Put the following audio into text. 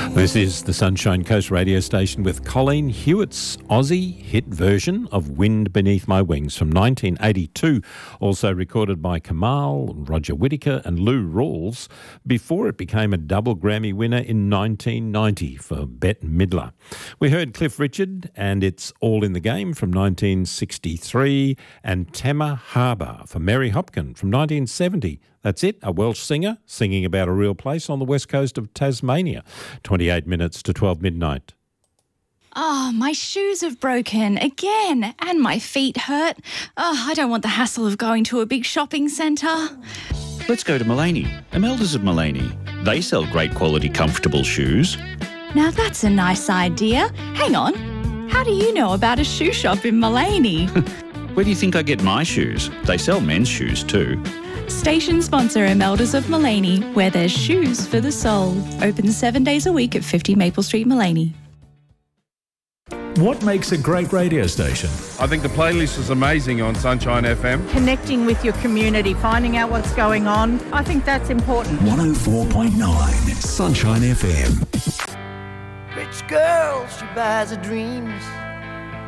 This is the Sunshine Coast radio station with Colleen Hewitt's Aussie hit version of Wind Beneath My Wings from 1982, also recorded by Kamal, Roger Whittaker and Lou Rawls, before it became a double Grammy winner in 1990 for Bette Midler. We heard Cliff Richard and It's All in the Game from 1963 and Tema Harbour for Mary Hopkin from 1970. That's it, a Welsh singer singing about a real place on the west coast of Tasmania. 28 minutes to 12 midnight. Oh, my shoes have broken again and my feet hurt. Oh, I don't want the hassle of going to a big shopping centre. Let's go to Mullaney, Imelda's of Mullaney. They sell great quality, comfortable shoes. Now that's a nice idea. Hang on, how do you know about a shoe shop in Mullaney? Where do you think I get my shoes? They sell men's shoes too. Station sponsor Imelda's of Mullaney, where there's shoes for the soul. Open 7 days a week at 50 Maple Street, Mullaney. What makes a great radio station? I think the playlist is amazing on Sunshine FM. Connecting with your community, finding out what's going on. I think that's important. 104.9 Sunshine FM. Rich girl, she buys her dreams.